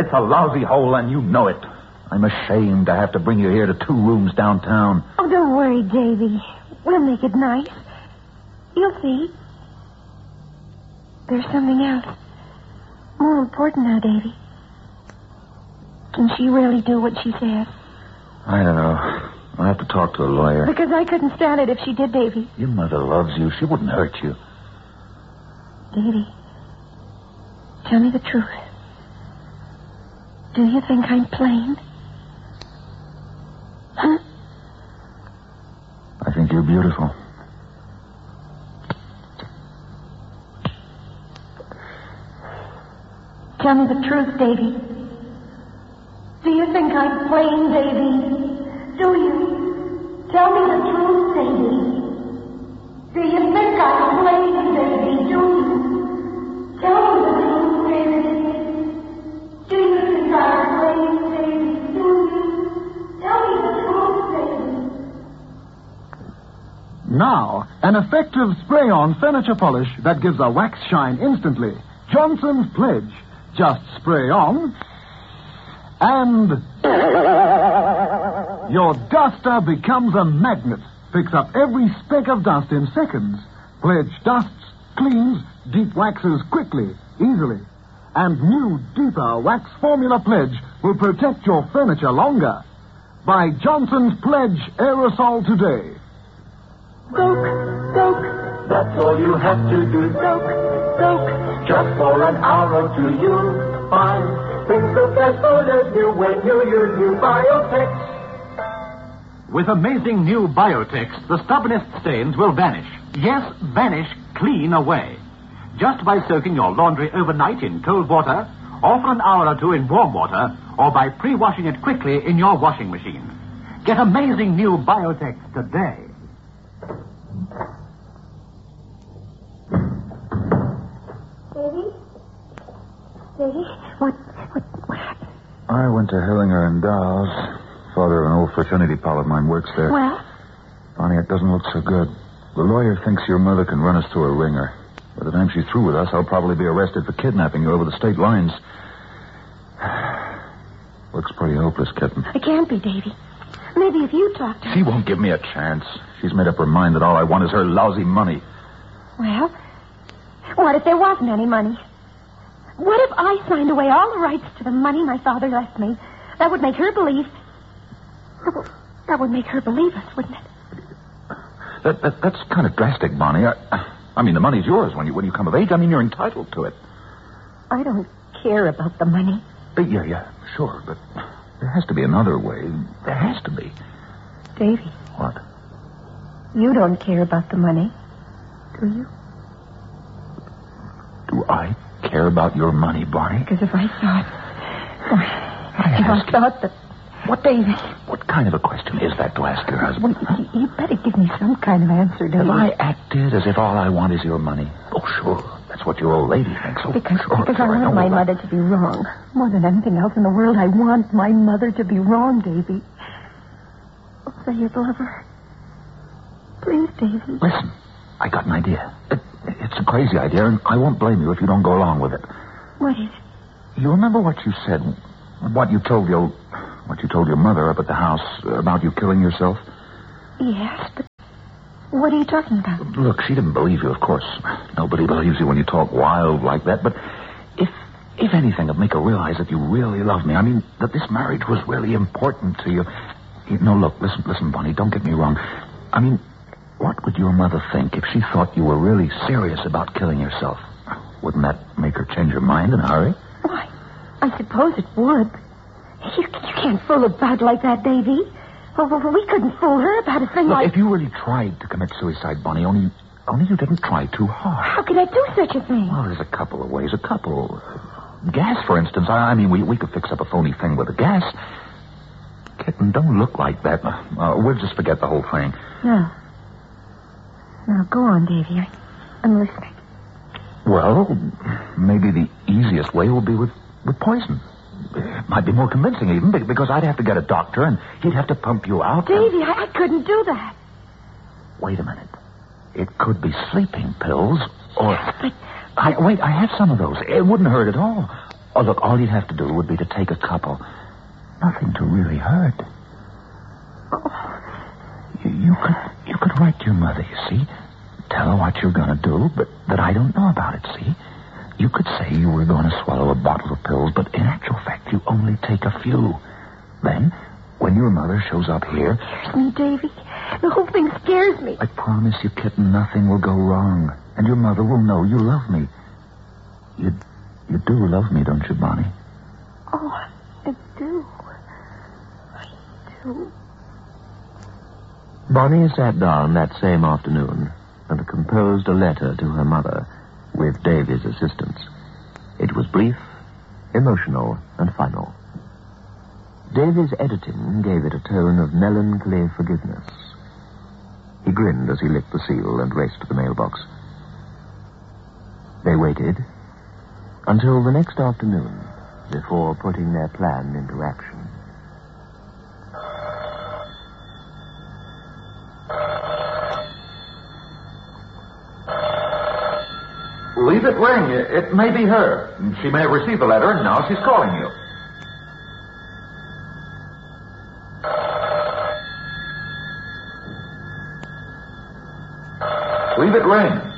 It's a lousy hole, and you know it. I'm ashamed to have to bring you here to 2 rooms downtown. Oh, don't worry, Davy. We'll make it nice. You'll see. There's something else. More important now, Davy. Can she really do what she says? I don't know. I'll have to talk to a lawyer. Because I couldn't stand it if she did, Davy. Your mother loves you. She wouldn't hurt you. Davy, tell me the truth. Do you think I'm plain? Huh? I think you're beautiful. Tell me the truth, Davy. Do you think I'm plain, Davy? Do you? Tell me the truth, Davy. Do you think I'm plain, Davy? Do you? Tell me the truth, Davy. Do you think I'm plain, Davy? Do you? Tell me the truth, Davy. Now, an effective spray-on furniture polish that gives a wax shine instantly. Johnson's Pledge. Just spray on, and your duster becomes a magnet. Picks up every speck of dust in seconds. Pledge dusts, cleans, deep waxes quickly, easily. And new, deeper wax formula Pledge will protect your furniture longer. Buy Johnson's Pledge aerosol today. Soak, soak. That's all you have to do. Soak, soak. Just for an hour or two, you'll find things look as good as new when you use new Biotex. With amazing new Biotex, the stubbornest stains will vanish. Yes, vanish clean away. Just by soaking your laundry overnight in cold water, or for an hour or two in warm water, or by pre-washing it quickly in your washing machine. Get amazing new Biotex today. Davy, what happened? I went to Hillinger and Dow's. Father of an old fraternity pal of mine works there. Well? Bonnie, it doesn't look so good. The lawyer thinks your mother can run us through a ringer. By the time she's through with us, I'll probably be arrested for kidnapping you over the state lines. Looks pretty hopeless, kitten. It can't be, Davy. Maybe if you talk to her... She won't give me a chance. She's made up her mind that all I want is her lousy money. Well, what if there wasn't any money? What if I signed away all the rights to the money my father left me? That would make her believe... That would make her believe us, wouldn't it? That's kind of drastic, Bonnie. I mean, the money's yours when you come of age. I mean, you're entitled to it. I don't care about the money. Yeah, sure, but there has to be another way. There has to be. Davy. What? You don't care about the money, do you? Do I care about your money, Bonnie? Because if I thought that... What, Davy? What kind of a question is that to ask your husband? Well, you better give me some kind of answer, Davy. Have I acted as if all I want is your money? Oh, sure. That's what your old lady thinks. Oh, because sure, I want my mother to be wrong. More than anything else in the world, I want my mother to be wrong, Davy. Oh, say you'd love her. Please, Davy. Listen, I got an idea. It's a crazy idea, and I won't blame you if you don't go along with it. What is it? You remember what you said, what you told your mother up at the house about you killing yourself? Yes, but what are you talking about? Look, she didn't believe you, of course. Nobody believes you when you talk wild like that, but if anything would make her realize that you really love me, I mean, that this marriage was really important to you. No, look, listen, Bonnie, don't get me wrong. I mean, what would your mother think if she thought you were really serious about killing yourself? Wouldn't that make her change her mind in a hurry? Why, I suppose it would. You can't fool about like that, Davy. Well, we couldn't fool her about a thing Look, like... if you really tried to commit suicide, Bonnie, only you didn't try too hard. How could I do such a thing? Well, there's a couple of ways. Gas, for instance. I mean, we could fix up a phony thing with the gas. Kitten, don't look like that. We'll just forget the whole thing. No. Now, go on, Davy. I'm listening. Well, maybe the easiest way will be with poison. It might be more convincing, even, because I'd have to get a doctor, and he'd have to pump you out. Davy, I couldn't do that. Wait a minute. It could be sleeping pills, or... Yes, but... I have some of those. It wouldn't hurt at all. Oh, look, all you'd have to do would be to take a couple. Nothing to really hurt. You could write to your mother, you see. Tell her what you're going to do, but that I don't know about it, see? You could say you were going to swallow a bottle of pills, but in actual fact, you only take a few. Then, when your mother shows up here... Scares me, Davy. The whole thing scares me. I promise you, kitten, nothing will go wrong. And your mother will know you love me. You do love me, don't you, Bonnie? Oh, I do. I do. Bonnie sat down that same afternoon and composed a letter to her mother with Davy's assistance. It was brief, emotional, and final. Davy's editing gave it a tone of melancholy forgiveness. He grinned as he licked the seal and raced to the mailbox. They waited until the next afternoon before putting their plan into action. Leave it ring. It may be her. She may have received the letter, and now she's calling you. Leave it ring.